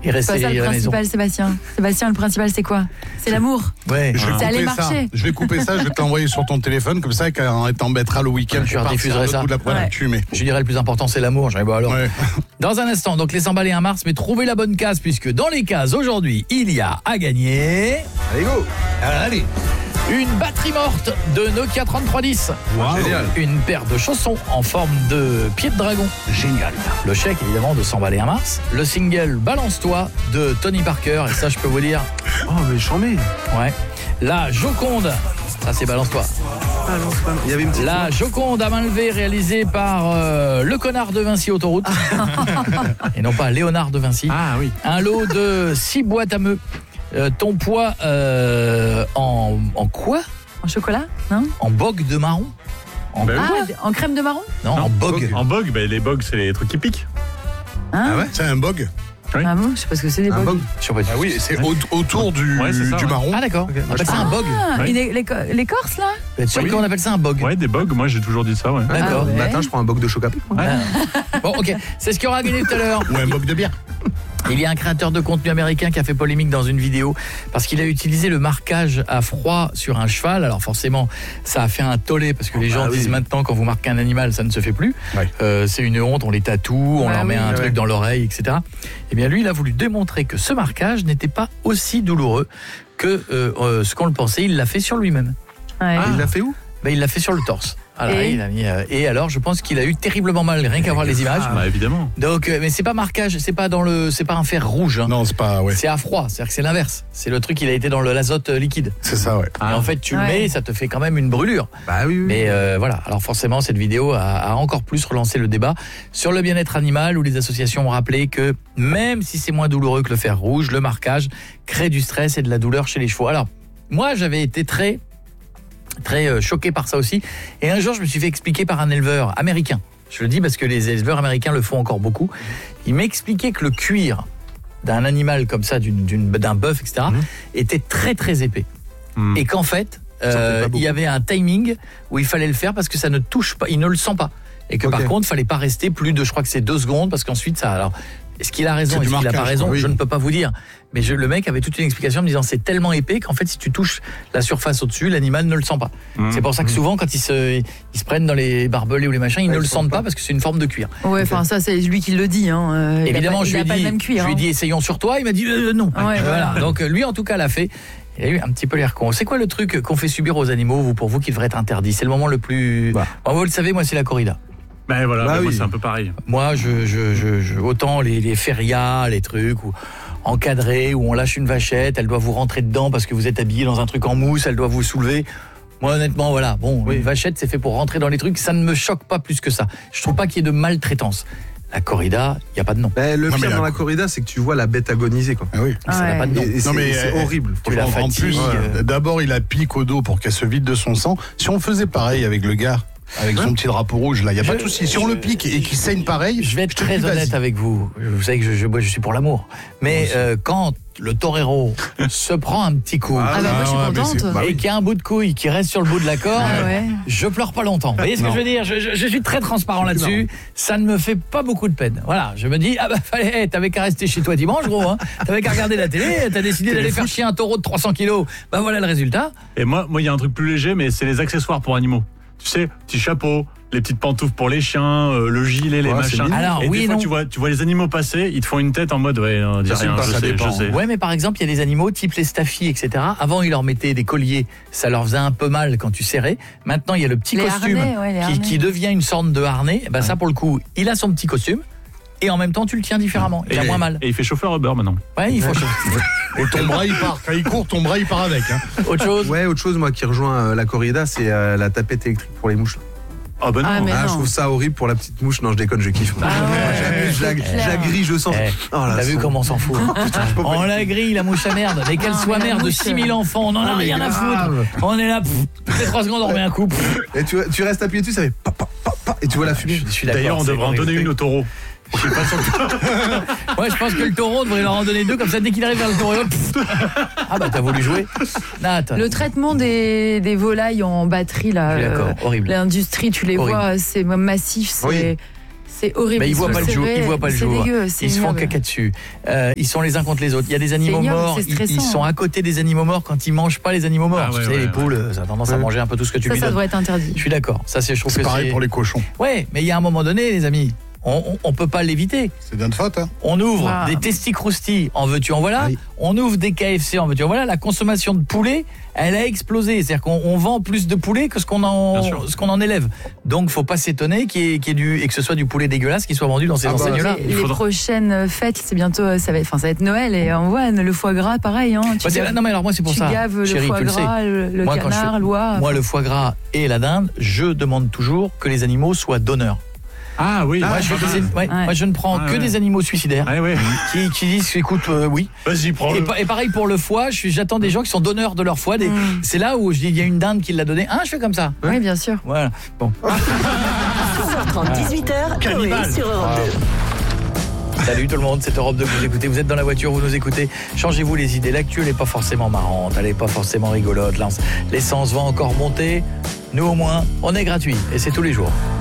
et rester C'est pas ça à le la maison. principal, Sébastien. Sébastien, le principal, c'est quoi? C'est l'amour. Ouais. Ça allait marcher. Je vais couper ça, je vais te l'envoyer sur ton téléphone, comme ça, quand elle t'embêtera le week-end, Je tu pars rediffuserai sur l'autre ça. bout de la planète, Ouais. tu mets. Je dirais le plus important, c'est l'amour. J'en ai alors. Ouais. Dans un instant, donc les 100 balles et un Mars, mais trouvez la bonne case, puisque dans les cases aujourd'hui, il y a à gagner. Allez, go. Allez. Une batterie morte de Nokia 3310. Wow. Génial. Une paire de chaussons en forme de pied de dragon. Génial. Le chèque, évidemment, de 100 balles et un Mars. Le single Balance-toi de Tony Parker. Et ça, je peux vous dire, Oh, mais chambé. ouais. La Joconde. Ça, c'est Balance-toi. Ah, non, c'est pas... Il y avait une petite... La Joconde à main levée réalisée par le connard de Vinci Autoroute. Et non pas Léonard de Vinci. Ah, oui. Un lot de 6 boîtes à meux. Ton poids en quoi? En chocolat? Non? En bogue de marron? En Ben Ah, en crème de marron? Non, en bogue. En bog, les bogs, c'est les trucs qui piquent. Hein? Ah ouais? C'est un bog. Oui. Ah bon? Je sais pas ce que c'est des Un bugs. bug. Je sais pas du Ah tout. oui, c'est autour du, Ouais, c'est ça, du ouais. marron. Ah d'accord. Ok. On appelle ça un bog. Ah, Ouais. l'écorce, là? Vous êtes sûr Oui. qu'on appelle ça un bog? Ouais, des bogs, moi j'ai toujours dit ça, ouais. D'accord. Ah ouais. Le matin, je prends un boc de chocapic. Bon, ok. C'est ce qu'il y aura à gagner tout à l'heure. Ou un bog de bière. Il y a un créateur de contenu américain qui a fait polémique dans une vidéo parce qu'il a utilisé le marquage à froid sur un cheval. Alors forcément, ça a fait un tollé parce que les gens disent maintenant quand vous marquez un animal, ça ne se fait plus. Ouais. C'est une honte, on les tatoue, on Ouais, leur met oui, un ouais. truc dans l'oreille, etc. Eh bien lui, il a voulu démontrer que ce marquage n'était pas aussi douloureux que ce qu'on le pensait. Il l'a fait sur lui-même. Ouais. Il l'a fait où? Ben, il l'a fait sur le torse. Voilà, Et il a mis, et alors, je pense qu'il a eu terriblement mal, rien qu'à voir les images. Bah évidemment. Donc, mais c'est pas marquage, c'est pas un fer rouge. Hein. Non, c'est pas, ouais. C'est à froid, c'est-à-dire que c'est l'inverse. C'est le truc, il a été dans l'azote liquide. C'est ça, ouais. Et en fait, tu le Ouais. mets, ça te fait quand même une brûlure. Bah oui, oui. Mais voilà, alors forcément, cette vidéo a encore plus relancé le débat sur le bien-être animal, où les associations ont rappelé que même si c'est moins douloureux que le fer rouge, le marquage crée du stress et de la douleur chez les chevaux. Alors, moi, j'avais été très choqué par ça aussi. Et un jour, je me suis fait expliquer par un éleveur américain. Je le dis parce que les éleveurs américains le font encore beaucoup. Il m'expliquait que le cuir d'un animal comme ça, d'un bœuf, etc., était très très épais. Et qu'en fait, Ça en fait pas beaucoup. il y avait un timing où il fallait le faire parce que ça ne touche pas, il ne le sent pas. Et que Ok. par contre, il fallait pas rester plus de, je crois que c'est 2 secondes, parce qu'ensuite ça... Alors, est-ce qu'il a raison, C'est du est-ce qu'il a pas marquage, raison, quoi, oui. je ne peux pas vous dire. Mais le mec avait toute une explication en me disant c'est tellement épais qu'en fait si tu touches la surface au-dessus, l'animal ne le sent pas. C'est pour ça que souvent quand ils se prennent dans les barbelés ou les machins, ils ne le sentent pas parce que c'est une forme de cuir. Ouais, enfin, ça, c'est lui qui le dit. Hein. Évidemment, il a pas le même cuir. je lui ai dit essayons sur toi, il m'a dit non. Ouais, Voilà. voilà. Donc lui en tout cas l'a fait. Il a eu un petit peu l'air con. C'est quoi le truc qu'on fait subir aux animaux, pour vous, qui devrait être interdit? C'est le moment le plus... Bah. Bon, vous le savez, moi c'est la corrida. Bah voilà, Bah moi oui. c'est un peu pareil. Moi, autant les férias, les trucs où encadrés, où on lâche une vachette, elle doit vous rentrer dedans parce que vous êtes habillé dans un truc en mousse, elle doit vous soulever. Moi, honnêtement, voilà. Bon, Oui. une vachette, c'est fait pour rentrer dans les trucs. Ça ne me choque pas plus que ça. Je trouve pas qu'il y ait de maltraitance. La corrida, il y a pas de nom. Bah, le Non, mais pire dans la- la corrida, c'est que tu vois la bête agoniser, quoi. Ah oui. Ça n'a Ouais. pas de nom. Et Non, mais, c'est horrible. tu la En fatigues. plus, d'abord, il a pique au dos pour qu'elle se vide de son sang. Si on faisait pareil avec le gars, avec son petit drapeau rouge, là, il n'y a pas de souci. Si on le pique et qu'il saigne pareil, Je vais être te très dis, honnête vas-y. avec vous. Vous savez que je suis pour l'amour. Mais quand le torero se prend un petit coup Ah bah moi, je suis Ah, mais contente. c'est- bah et qu'il y a un bout de couille qui reste sur le bout de la corde, Ah ouais. je pleure pas longtemps. Vous voyez ce que je veux dire? Je suis très transparent là-dessus. Ça ne me fait pas beaucoup de peine. Voilà, je me dis, ah bah t'avais qu'à rester chez toi dimanche, gros. Hein. T'avais qu'à regarder la télé, t'as décidé d'aller faire chier un taureau de 300 kilos. Bah voilà le résultat. Et moi, il y a un truc plus léger, mais c'est les accessoires pour animaux. Tu sais, petit chapeau, les petites pantoufles pour les chiens, le gilet, les Ouais, c'est machins. mignon. Alors, et oui des et fois, non. tu vois les animaux passer, ils te font une tête en mode, ouais, dis Ça, c'est rien, pas- je ça sais, dépend. je sais. Ouais, mais par exemple, il y a des animaux type les staffies, etc. Avant, ils leur mettaient des colliers. Ça leur faisait un peu mal quand tu serrais. Maintenant, il y a le petit Les costume harnais, ouais, les harnais. qui devient une sorte de harnais. Ben, ça, pour le coup, il a son petit costume. Et en même temps, tu le tiens différemment. Il a moins mal. Et il fait chauffeur Uber maintenant. Ouais, il faut Et ton bras, il part. Quand il court, ton bras, il part avec. Hein. autre chose. Ouais, autre chose, moi, qui rejoint la corrida, c'est la tapette électrique pour les mouches. Ah bah non. Ah, mais Ah, non. je trouve ça horrible pour la petite mouche. Non, je déconne, je kiffe. Ah ouais, J'abuse, c'est clair. j'agrille, je sens. Eh, Oh là, T'as vu son- comment on s'en fout? On la grille, la mouche à merde. Mais qu'elle Non, soit mais la mère de mouche, 6000 enfants, on en a mais rien à grave. foutre. On est là, toutes les 3 secondes, on remet un coup. Et tu restes appuyé dessus, ça fait pa, pa, pa, pa, et tu vois la fumée. Je suis d'accord. D'ailleurs, on c'est devrait en horrible. donner une au taureau. Je sais pas sur Ouais, je pense que le taureau devrait leur en donner 2, comme ça, dès qu'il arrive vers le taureau, ah bah t'as voulu jouer. Nat. Le traitement des volailles en batterie, là, Je suis d'accord, horrible. l'industrie, tu les Horrible. vois, c'est massif, Oui. C'est horrible. Mais ils voient pas le jour, ils voient pas le jour. Dégueu, Ils se font ignoble. caca dessus. Ils sont les uns contre les autres. Il y a des animaux ignoble, morts. c'est stressant, Ils sont à côté des animaux morts quand ils mangent pas les animaux morts. Ah ouais, tu sais, ouais, les ouais. poules, ça a tendance à manger un peu tout ce que tu lui Ça donnes. devrait être interdit. Je suis d'accord. Ça, je trouve C'est que pareil pour les cochons. Ouais, mais il y a un moment donné, les amis, on peut pas l'éviter. C'est de notre faute, hein. On ouvre Ah. des testicroustis, en veux-tu, en voilà. Oui. On ouvre des KFC, en veux-tu, en voilà. La consommation de poulet, elle a explosé. C'est-à-dire qu'on vend plus de poulet que ce qu'on Bien sûr. en élève. Donc, faut pas s'étonner qu'il y ait et que ce soit du poulet dégueulasse qui soit vendu dans ces enseignes-là. Les prochaines fêtes, c'est bientôt, ça va être Noël et on voit le foie gras, pareil. Hein, Non, mais alors moi, c'est pour tu ça. gaves le Chérie, foie tu le sais. gras, le Moi, quand je canard, fais- l'oie. Moi, le foie gras et la dinde, je demande toujours que les animaux soient donneurs. Ah oui. Moi, je fais Ouais. moi, je ne prends Ah, que ouais. des animaux suicidaires Ah ouais. qui disent, écoute, oui. Vas-y, prends-le. Et pareil pour le foie, j'attends des gens qui sont donneurs de leur foie. C'est là où je dis, il y a une dinde qui l'a donné. Je fais comme ça. Oui, bien sûr. Voilà. Bon. 16h30, 18h, Coé sur Europe 2. Salut tout le monde, c'est Europe 2 que vous écoutez. Vous êtes dans la voiture, vous nous écoutez. Changez-vous les idées. L'actu, elle n'est pas forcément marrante, elle n'est pas forcément rigolote. L'essence va encore monter. Nous, au moins, on est gratuit. Et c'est tous les jours.